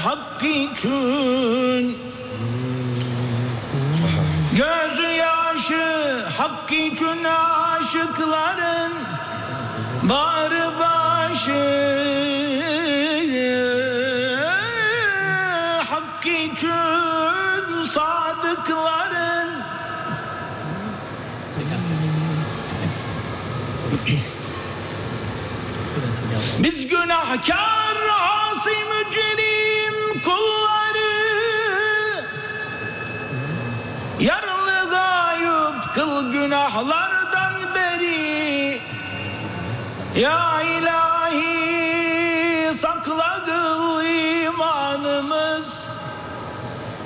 hak için, gözü yaşı hak için aşıkların bağrı başı, hak için sadıkların. Biz günahkar, asi, mücrim kulları, yarlı gayub kıl günahlardan beri. Ya ilahi